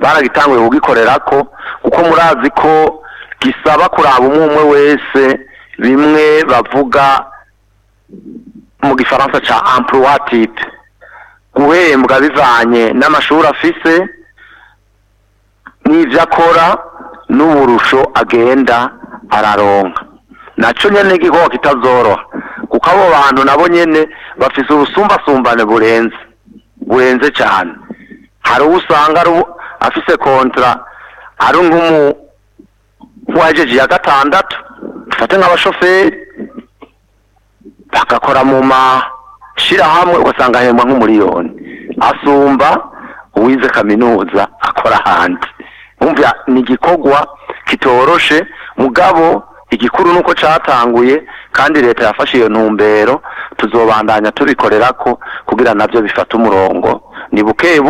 baragitanguye kugikorerako kuko murazi ko gisaba kuraba umwe wese bimwe bavuga mu gifaransa ca emploi type guhembwa bivanye n'amashuri afise n'ivyo akora n'uburusho agenda araronka naco nyene igikorwa kitazoroha kuko abo bantu nabo nyene bafise ubusumbasumbane burenze cyane hari usanga afise kontra ari nk'uwajeje ya gatandatu dufate nk'abashoferi bagakora mu mashirahamwe ugasanga ahembwa nk'umuriyoni asumba uwize kaminuza akora hanze umva ni igikorwa kitoroshe mugabo igikuru nuko catanguye kandi leta yafashe iyo ntumbero tuzobandanya tubikorerako kugira navyo bifata umurongo ni buke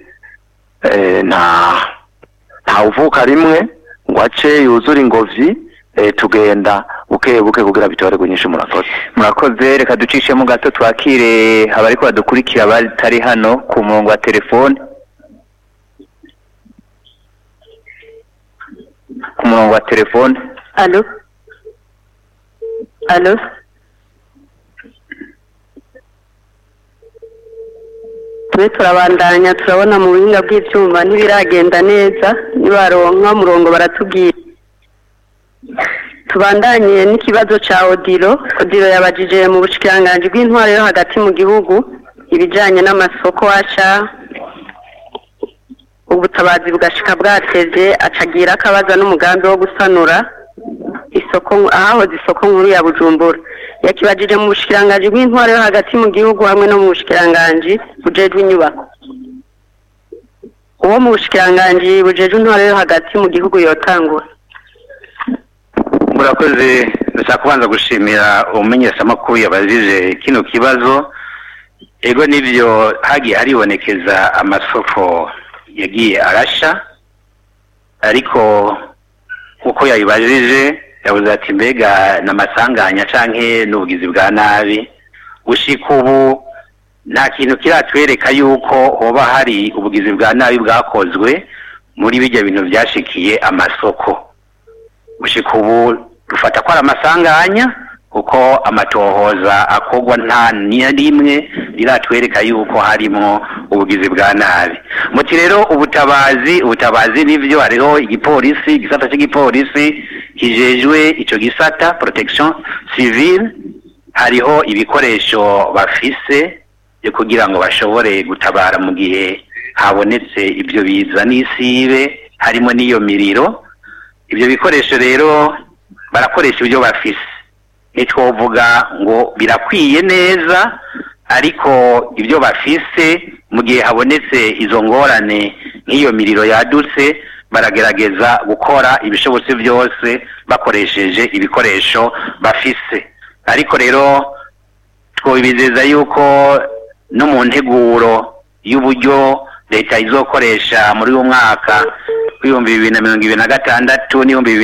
nta uvuka rimwe ngo ace yuzura ingobyi tugenda buke kugira bitorerwe nyinshi murakoze reka ducishe mu gato twakire abariko badukurikira batari hano ku murongo wa telefone Allo twe turabandanya turabona mu buhinga bw'ivyuma ntibiragenda neza nibaronka murongo baratubwira tubandanye n'ikibazo ca Odilo yabajije mu bushikiranganje bw'intwaro yo hagati mu gihugu ibijanye n'amasoko aca ubutabazi bugashika bwateze acagira akabaza n'umugambi wo gusanura isoko ahahoze isoko nkuru ya Bujumbura yakibajije mu bushikiranganje bw'intwaro yo hagati mu gihugu hamwe no mu bushikiranganje bujejwe inyubako uwo mu bushikiranganje bujejwe intwaro yo hagati mu gihugu yotangura. Murakoze ndashaka kubanza gushimira umumenyeshamakuru yabajije kino kibazo ego nivyo hagiye haribonekeza amasoko yagiye arasha ariko uko yayibajije yavuze ati mbega n'amasanganya canke n'ubugizi bwa nabi gushika ubu nta kintu kiratwereka yuko hoba hari ubugizi bwa nabi bwakozwe muri bijya bintu byashikiye amasoko gushika ubu dufata ko ari amasanganya kuko amatohoza akogwa nta rimwe riratwereka yuko harimo ubugizi bwa nabi muti rero ubutabazi nivyo hariho igisata cy'igipolisi kijejwe ico gisata protection civile hariho ibikoresho bafise byo kugira ngo bashobore gutabara mu gihe habonetse ibyo biza n'isibe harimo n'iyo miriro ibyo bikoresho rero barakoresha ibyo bafise ntitwovuga ngo birakwiye neza ariko ibyo bafise mu gihe habonetse izo ngorane nk'iyo miriro yadutse baragerageza gukora ibishobotse byose bakoresheje ibikoresho bafise ariko rero twobizeza yuko no mu nteguro y'uburyo leta izokoresha muri uwo mwaka w'ibihumbi 2026 n'ibihumbi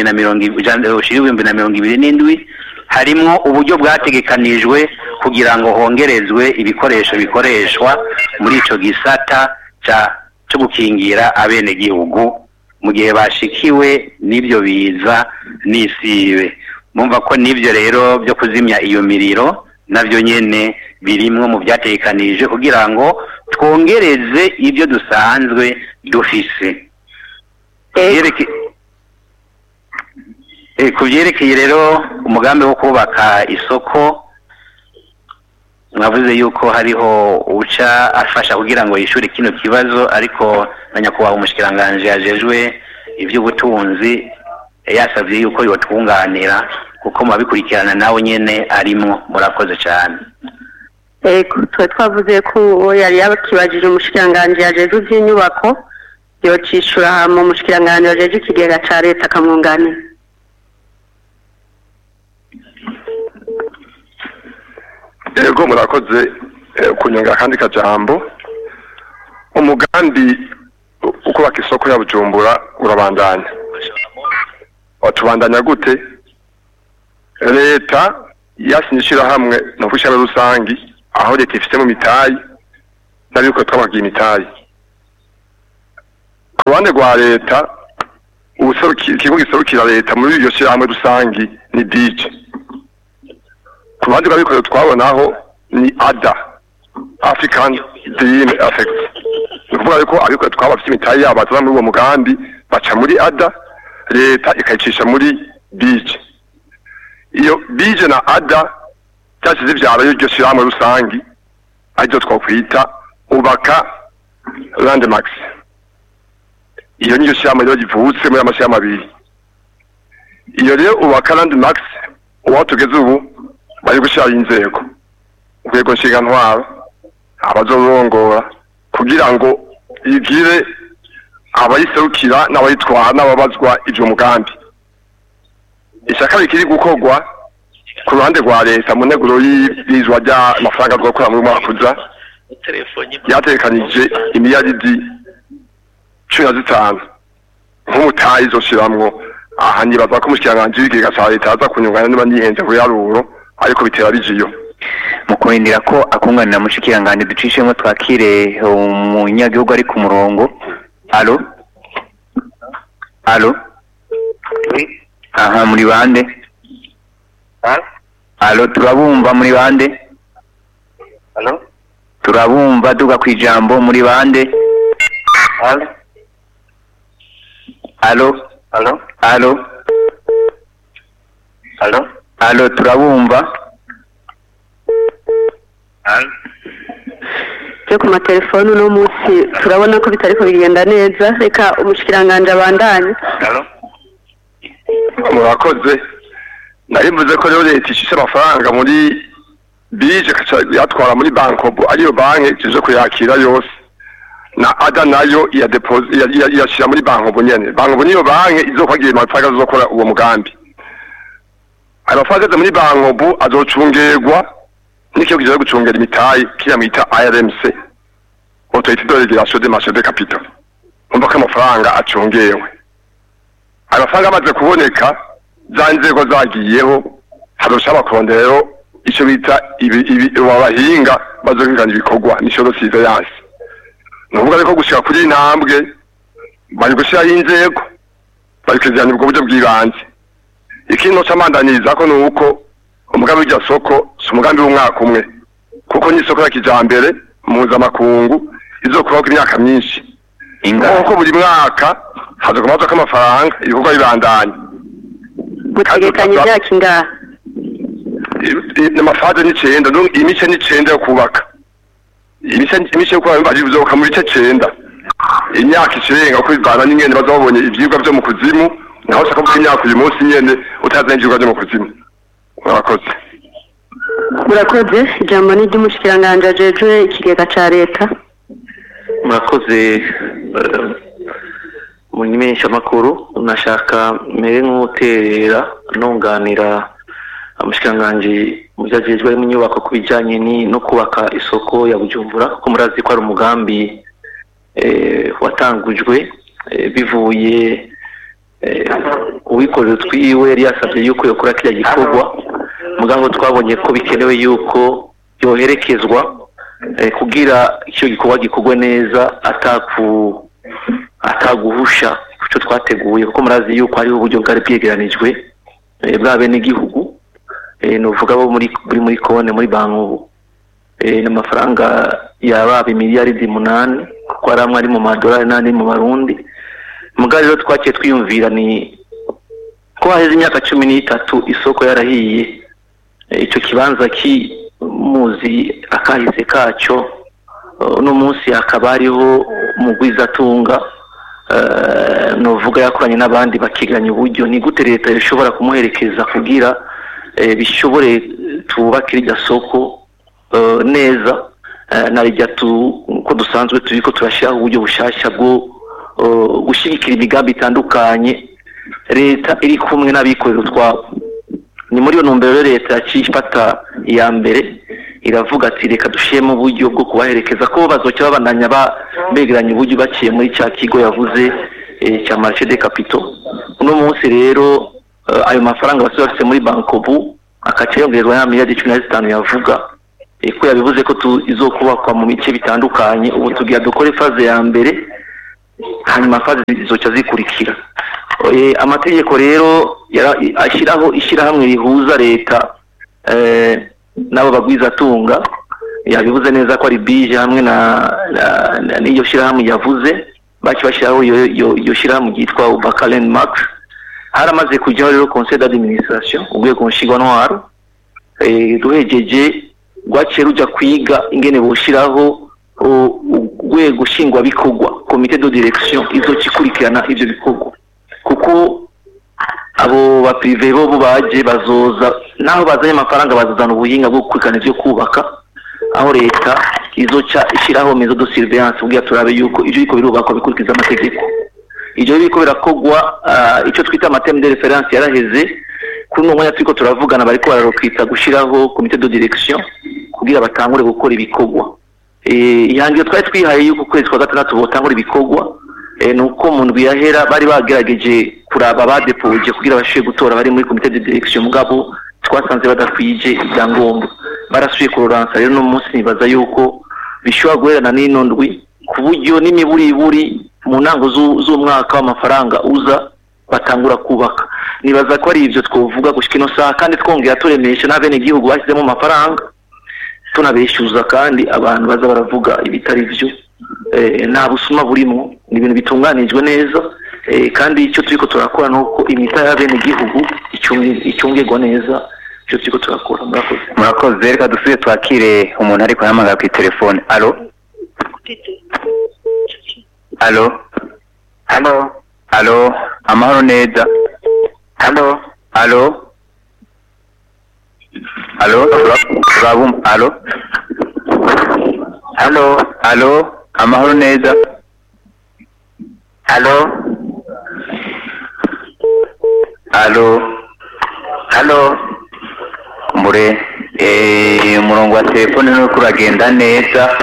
2027 harimwo uburyo bwategekanijwe kugira ngo hongerezwe ibikoresho bikoreshwa muri ico gisata cyo gukingira abene gihugu mu gihe bashikiwe n'ibyo biza n'isibe mumva ko n'ibyo rero byo kuzimya iyo miriro navyo nyene birimwo mu byategekanije kugira ngo twongereze ibyo dusanzwe dufise kuvyerekeye rero umugambi wo kubaka isoko mwavuze yuko hariho uca afasha kugira ngo yishure kino kibazo ariko na nyakubahwa umushikiranganje yajejwe ivy'ubutunzi yasavye yuko yotwunganira kuko mubikurikirana nawe nyene arimwo murakoze cyane. Twe twavuze ko yari yabakibajije umushikiranganje yajejwe ivy'inyubako yocishura mu mushikiranganje yajejwe ikigega ca leta akamwunganira. Ego murakoze kunyonga kandi kajambo umugambi ukubaka isoko ya Bujumbura urabandanya watubandanya gute leta yasinyishira hamwe no kushara rusangi aho leta ifise mu mitayi nabiko twabagiye imitayi ruhande rwa leta ikigo giserukira leta muri iryo shyirahamwe rusangi ni DJ. Ku ruhande rw'abikorera twabonaho ni ADA, African Dream Effect. Ni ukuvuga yuko abikorera twaba bafite imitahe yabo baza muri uwo mugambi baca muri ADA, leta ikayicisha muri DJ. Iyo DJ na ADA byashyize ibyaro y'iryo shyirahamwe rusangi aribyo twakwita ubaka Landmax. Iyo niyo shyirahamwe rero givutse muri amashyirahamwe abiri. Iyo rero ubaka Landmax uwo tugeze ubu bari gushyiraho inzego, urwego nshinga abazorongora kugira ngo igire abayiserukira n'abayitwara n'ababazwa ibyo mugambi. Ishyaka rikiri gukorwa ku ruhande rwa leta mu nteguro y'ibizwa ry'amafaranga rwakora muri mwaka uza yatekanije imiliyaridi 15 nk'umutayi izoshiramwo. Aha nibaza ko umushikiranganji w'ikigega ca leta aza kunyungana niba nihenze ku yaruro ariko bitera bijiyo mu kurindira ko akunganira mushikiranganje ducishemo twakire umunyagihugu ari ku murongo. Allo aha muri bande? Allo turabumva muri bande? Turabumva duga kwijambo muri bande? Allo turabumva? Cyo ku matelefone no munsi turabona ko bitariko bigenda neza. Reka umushikiranganje abandanye. Murakoze. Narivuze ko rero leta ishishe amafaranga muri bije yatwara muri bankobo ariyo banki ije kuyakira yose. Na ADA nayo ya deposit yashira muri bankobo nyene. Bankobo niyo banki izokwagira amafaranga azokora uwo mugambi. Amafaranga muri bankobo azocungerwa nikiyo kije gucungera imitayi kiyamita ARMC, Autorité de régulation des marchés de capitaux. Umva ko amafaranga acungewe. Amafaranga amaze kuboneka za nzego zagiyeho haroshaba kondero icyo bita abahinga bazokingana ibikorwa n'ishoro surveillance. Nuvuga ariko gushika kuri intambwe bari gushiraho inzego bari kuzana ubwo buryo bw'ibanze. Ikintu cy'amandaniza ko nuko umugambi w'iryo soko si umugambi w'umwaka umwe, kuko n'isoko ya kijambere mpuzamakungu izokubaho imyaka myinshi. Kuko buri mwaka hazokomazwa k'amafaranga ibikorwa bibandanye. Gutegekanya imyaka ingahe? N'amafaze n'icenda, imice n'icenda yo kubaka. Imice yo kubaka bizoka mu bice 9. Imyaka ikirenga ko bivana n'ingene bazabonye ivyigwa byo mu kuzimu, naho saka ko imyaka uyu munsi nyene utazenje ivyigwa byo mu kuzimu. Murakoze. Ijambo ni ry'umushikiranganje ajejwe ikigega ca leta. Murakoze. Munyimenyesha makuru nashaka mere nk'uterera nunganira umushikiranganje mu byajejwe mu nyubako kubijanye no kubaka isoko ya Bujumbura, ko murazi ko ari umugambi watangujwe bivuye uwikorera twiwe yari yasabye yuko yokora kiriya gikorwa, mugabo twabonye ko bikenewe yuko yoherekezwa kugira icyo gikorwa gikorwe neza ataguhusha icyo twateguye, kuko murazi yuko hariho uburyo bwari bwegeranijwe bwabe n'igihugu nuvuga bo muri kone muri banki n'amafaranga yaba miliyaridi 8 kuko aramwe ari mu madolari n'andi mu barundi. Mugabo rero twakiye twiyumvira ni ko haheze imyaka 13 isoko yarahiye, icyo kibanza muzi akahise kacyo no munsi hakaba hariho mugwizatunga novuga yakoranye n'abandi bakiganya uburyo ni gute leta ishobora kumuherekeza kugira bishobore tubakira iryo soko neza narijya ko dusanzwe turiko turashyaho uburyo bushashya bwo gushigikira imigambi itandukanye leta iri kumwe n'abikorera utwabo. Ni muri yo ntumbero leta yacifata iya mbere iravuga ati reka dushiyemo uburyo bwo kubaherekeza ko bazoca babandanya begeranya uburyo baciye muri cya kigo yavuze cya marché des capitaux. Uno munsi rero ayo mafaranga basubise muri bankobu akaca yongerezwa ya miliyari 15 yavuga ko yabivuze ko izokubakwa mu bice bitandukanye. Ubu tugiye dukora faze ya mbere hanyuma faze zizoca zikurikira. Amategeko rero ashyiraho ishyirahamwe rihuza leta n'abo bagwizatunga, yabivuze neza ko ari bije hamwe n'iyo shyirahamwe yavuze, bashyiraho iyo shyirahamwe ryitwa Ubakalen Max. Haramaze kujyaho rero conseil d'administration, urwego nshingwantwaro duhejeje rwaciye rujya kwiga ingene boshiraho urwego nshingwabikorwa, comité de direction izokikurikirana ivyo bikorwa, kuko abo ba privé bo baje bazoza naho bazanye amafaranga bazazana ubuhinga bwo gukurikirana ivyo kubaka, aho leta izoca ishiraho mezo de surveillance kugira turabe yuko ivyo biko birubakwa bikurikiza amategeko. Ivyo biko birakogwa ico twita amathème de référence yaraheze. Kuri uno mwanya turiko turavugana bariko bararokita gushiraho comité de direction kugira batangure gukora ibikorwa. Ihangiro twari twihaye yuko kwezi kwa gatandatu botangura ibikorwa, nuko mu ndwi yahera bari bagerageje kuraba abadepoje kugira bashobore gutora bari muri comité de direction, mugabo twasanze badakwije ibyangombwa, barasuye kuroransa. Rero no munsi nibaza yuko bishobora guherana n'ino ndwi, ku buryo n'imiburiburi mu ntango z'umwaka w'amafaranga uza batangura kubaka. Nibaza ko ari ivyo twovuga gushika ino saha, kandi twongera turemesha n'abene igihugu bashyizemo amafaranga, tunabeshyuza kandi abantu baza baravuga ibitari vyo. Nta busuma burimo, ni ibintu bitunganijwe neza, kandi icyo turiko turakora nuko imita y'abene igihugu icungirwa neza. Icyo turiko turakora. Murakoze. Reka dusubire twakire umuntu ariko yahamagara ku telefone. Allo, allo, Halo. allo, amahoro neza. Halo. Allo, allo, turabumva. Allo, Halo. allo, amahoro neza. Halo. Allo, Halo. mure umurongo wa telefone nuko uragenda neza.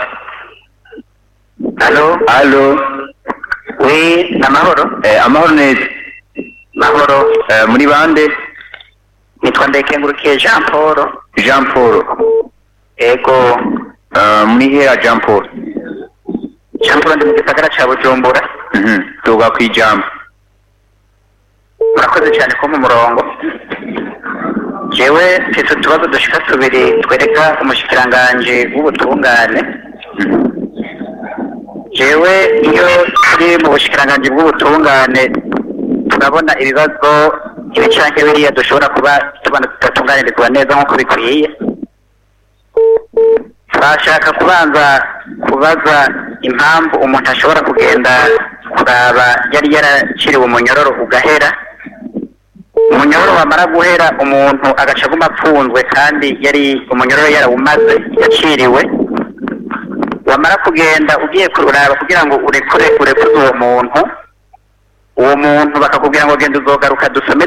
Halo. Allo, Oui, amahoro. amahoro neza. Mahoro. Muri bande? Nitwa Ndekengurukiye Jean Paul. Jean Paul. Ego. Muri hera Jean Paul. Jean Paul ndi mu gisagara ca Bujumbura. Tuga kwijambo. Murakoze cyane ko mu murongo. Jewe mfite utubazo dushika tubiri twereka umushikiranganje w'ubutungane. Jewe iyo turi mu bushikiranganje bw'ubutungane turabona ibibazo ibicanke biriya dushobora kuba tubana tutatunganirizwa neza nk'uko bikwiye. Bashaka kubaza impamvu umuntu ashobora kugenda kuraba yari yaraciriwe umunyororo ugahera, umunyororo wamara guhera umuntu agaca aguma apfunzwe kandi yari umunyororo yarawumaze yaciriwe, wamara kugenda ugiye kuraba kugira ngo urekuze uwo muntu bakakubwira ngo genda uzogaruka dusome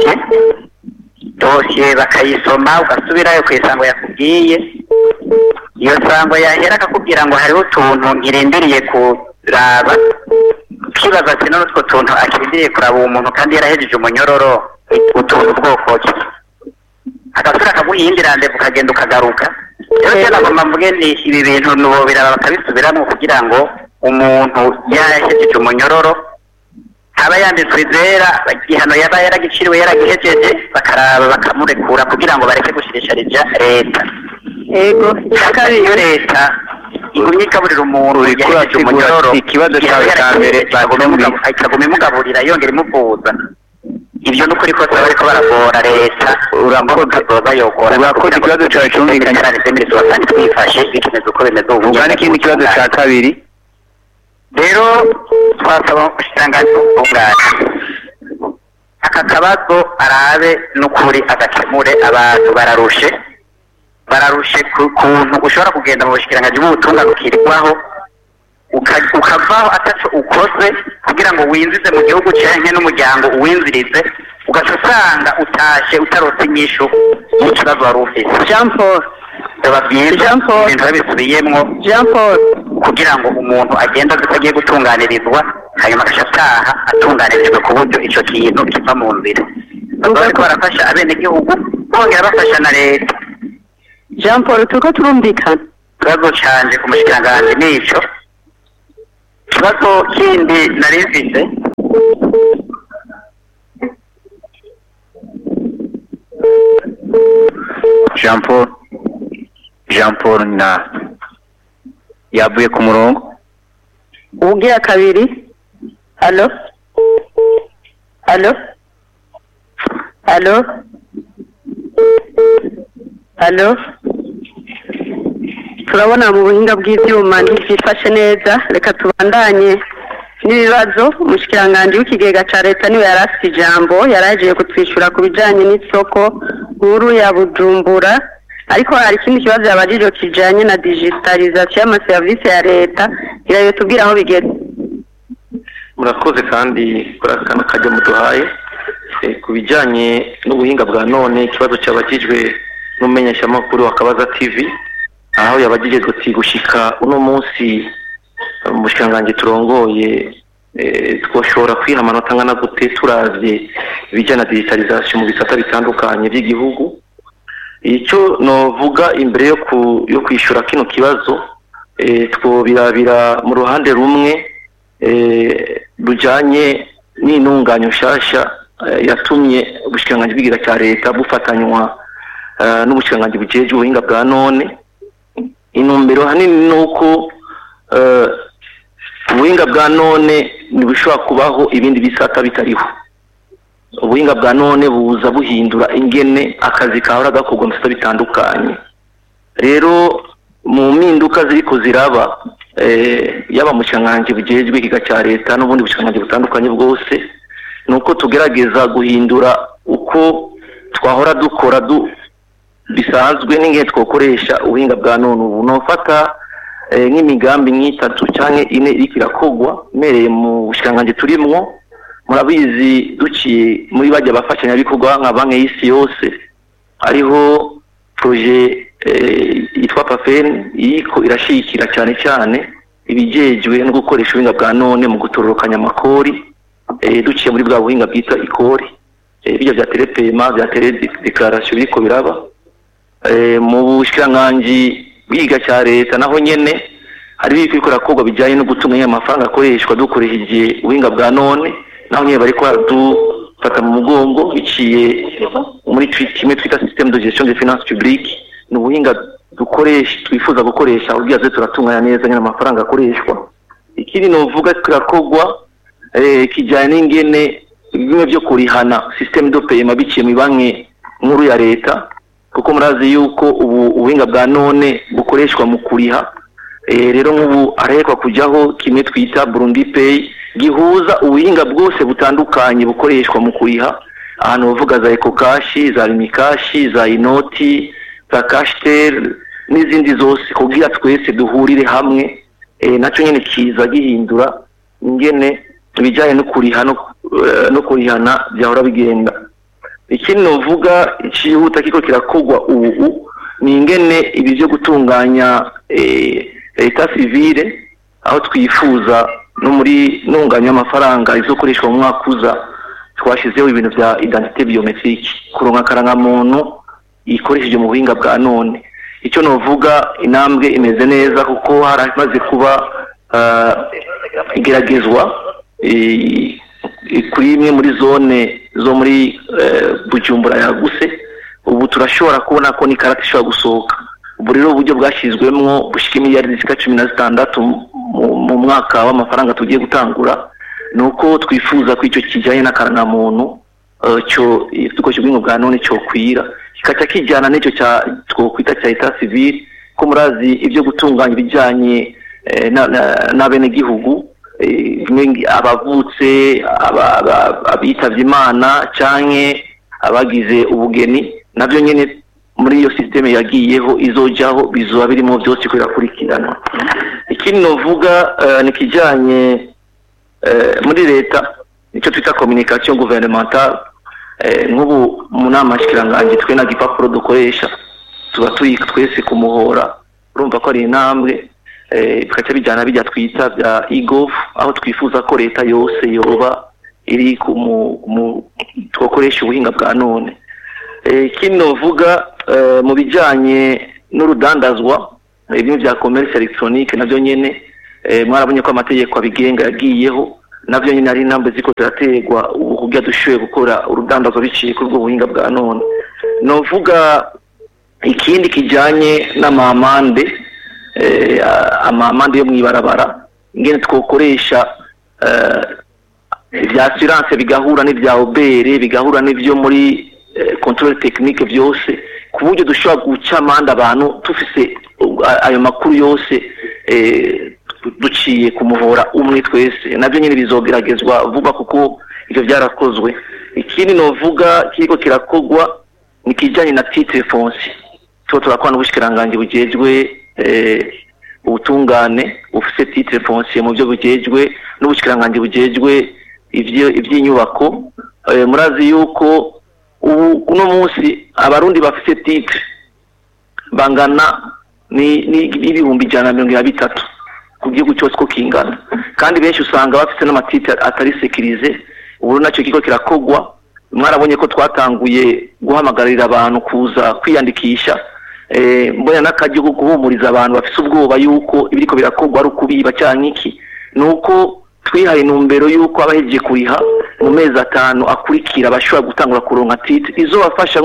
dosiye bakayisoma ugasubirayo ku isango yakubwiye. Iyo sango yahera akakubwira ngo hariho utuntu nkirindiriye kuraba, ukibaza ati none utwo tuntu akirindiriye kuraba uwo muntu kandi yarahejeje umunyororo utuntu ubwoko ki, agasura akaguhindira ndevu ukagenda ukagaruka. Rero cyane agomba mvuge ni ibi bintu nubo biraba bakabisubiramo kugira ngo umuntu yahejeje umunyororo aba yanditswe izera, igihano yaba yaragiciriwe yaragihejeje bakaraba bakamurekura kugira ngo bareke gushirisharija leta. Ego, kandi iyo leta igumye ikaburira umuntu yahejeje umunyororo, ikibazo cyawe cya mbere ikaguma imugaburira yongera imuvuza. Ibyo nukuri ko bariko baragora leta, urakoze yokora. Urakoze, ikibazo cyawe cyumvikanye kandi twifashe bikimeze uko bimeze ubu. Ugana ikindi kibazo cya kabiri. Rero twasaba ubushikiranganje bw'ubutungane aka kabazo arabe n'ukuri agakemure. Abantu bararushe ku kuntu ushobora kugenda mu bushikiranganje bw'ubutungane ukirirwaho ukavaho ataco ukoze kugira ngo winzize mu gihugu canke n'umuryango uwinzirize, ugaca usanga utashe utarose inyishu n'ikibazo wari ufise. Jean Paul ibintu babisubiyemwo kugira ngo umuntu agenda agiye gutunganirizwa hanyuma agaca ataha atunganirijwe ku buryo ico kintu kiva mu nzira. Bariko barafasha abenegihugu bongera bafasha na leta. Jean Paul turiko turumvikana. Ikibazo canje ku mushikiranganje nico ikibazo kindi nari mfite Jean Paul na yavuye ku murongo ubugira kabiri. Allo turabona mu buhinga bw'ibyuma ntibyifashe neza. Reka tubandanye n'ibibazo. Umushikiranganje w'ikigega ca leta niwe yarafite ijambo, yaragiye kutwishyura ku bijanye n'isoko nkuru ya Bujumbura, ariko hari ikindi kibazo yabajije kijanye na digitalisation y'amaserivisi ya leta. Irayo tubwira aho bigeze. Murakoze kandi kurakana kajya muduhaye ku bijyanye n'ubuhinga bwa none. Ikibazo cyabagijwe n'umumenyesha makuru wa Kabaza TV, aho yabagije gushika uno munsi umushikanganje turongoye twoshobora kwiha amanota angana gute turavye ibijyana na digitalisation mu bisata bitandukanye by'igihugu. Icyo novuga imbere yo kwishura kino kibazo, twobirabira mu ruhande rumwe rujanye n'intunganya nshasha yatumye ubushikanganje bw'igira cya leta bufatanywa n'ubushikanganje bujeje ubuhinga bwa none. Intumbero hanini nuko ubuhinga bwa none ntibishobora kubaho ibindi bisata bitariho. Ubuhinga bwa none buza buhindura ingene akazi kahora gakorwa mu bisata bitandukanye. Rero mu mpinduka ziriko ziraba yaba mu bushikanganje bujejwe ikiga cya leta n'ubundi bushikanganje butandukanye bwose, nuko tugerageza guhindura uko twahora dukora bisanzwe n'ingene twokoresha ubuhinga bwa none. Ubu nofata nk'imigambi nk'itatu canke ine iriko irakorwa mereye mu bushikanganje turimwo. Murabizi duciye muri bajya bafashanyabikorwa nka banki y'isi yose, hariho projet yitwa PAFEN iriko irashikira cyane ibijejwe no gukoresha ubuhinga bwa none mu gutororokanya amakori, duciye muri bwa buhinga bwita ikori, bijya bya telepema bya teledeclaration biriko biraba. Mu bushikanganje bwiga cya leta naho nyene hari biriko rakorwa bijyanye no gutunganya amafaranga akoreshwa dukoresheje ubuhinga bwa none, naho nyene bariko dufata mu mugongo biciye muri kimwe twita système de gestion des finances publiques. Ni ubuhinga twifuza gukoresha ubwiyaze turatunganya neza nyine amafaranga akoreshwa. Ikindi novuga kirakorwa kijyanye n'ingene bimwe byo kurihana système de paiement biciye mu banki nkuru ya leta, kuko murazi yuko ubu ubuhinga bwa none bukoreshwa mu kuriha. Rero nk'ubu arekwa kujyaho kimwe twita Burundi Pay gihuza ubuhinga bwose butandukanye bukoreshwa mu kuriha, ahantu bavuga za Eco Cash, za Limi Cash, za Inoti, za Cashtel n'izindi zose, kugira twese duhurire hamwe. Naco nyene kiza gihindura ingene ibijyanye no kuriha no kurihana byahora bigenda. Ikindi novuga icihuta kiko kirakorwa ubu ni ingene ibi byo gutunganya leta civile, aho twifuza no muri ntunganya amafaranga izokoreshwa mu mwaka uza twashizeho ibintu bya identité biometrique, kuronka karangamuntu ikoresheje mu buhinga bwa none. Icyo novuga intambwe imeze neza, kuko haramaze kuba igeragezwa kuri imwe muri zone zo muri Bujumbura yaguse. Ubu turashobora kubona ko ni karate ishobora gusohoka. Ubu rero uburyo bwashyizwemwo bushika miliyari zika 16 mu mwaka w'amafaranga tugiye gutangura, nuko twifuza ko icyo kijyanye n'akarangamuntu cyo dukoresha ubwingo bwa none cyo kwira kikaca kijyana n'icyo twokwita cya etat civil. Ko murazi ibyo gutunganya ibijyanye n'abene gihugu, abavutse, abitavye Imana canke abagize ubugeni, nabyo nyene muri iyo systeme yagiyeho izojaho bizoba birimo byose kwirakurikirana. Ikindi novuga ni kijanye muri leta nicyo twita communication gouvernementale. Nk'ubu mu nama shikiranganje twe na gipapuro dukoresha tuba turi twese kumuhora, urumva ko ari intambwe. Bikaca bijyana bijya twita bya e-gov, aho twifuza ko leta yose yoba iri twakoresha ubuhinga bwa none. Ikindi novuga mu bijyanye n'urudandazwa, ibintu bya commerce electronique nabyo nyene mwarabonye ko amategeko abigenga yagiyeho navyo nyine ari intambwe ziko zirategwa ubu kugira dushoboye gukora urudandazo biciye kuri ubwo buhinga bwa none. Novuga ikindi kijanye n'amamande amamande yo mwibarabara ingene twokoresha ibya assurance bigahura n'ibya obere bigahura n'ivyo muri control technique byose ku buryo dushobora guca amande abantu tufise ayo makuru yose duciye kumuhora umwe twese nabyo nyine bizogeragezwa vuba kuko ivyo byarakozwe. Ikindi novuga kiriko kirakogwa nikijanye na titre foncier turakwana n'ubushikiranganje bujejwe ubutungane ufise titre foncier mu byo bujejwe n'ubushikiranganje bujejwe ivy'inyubako. Murazi yuko uno munsi abarundi bafise titre bangana ni ibihumbi 130 ku gihugu cyose ko kingana, kandi benshi usanga bafise n'amatitre atari sécurisé. Ubu nacyo kiko kirakogwa, mwarabonye ko twatanguye guhamagarira abantu kuza kwiyandikisha mbona n'akajyo guhumuriza abantu bafise ubwoba yuko ibiriko birakogwa ari ukubiba cyangwa iki, nuko twihaye intumbero yuko abahejeje kuriha mu mezi 5 akurikira bashobora gutangura kuronka titre izobafasha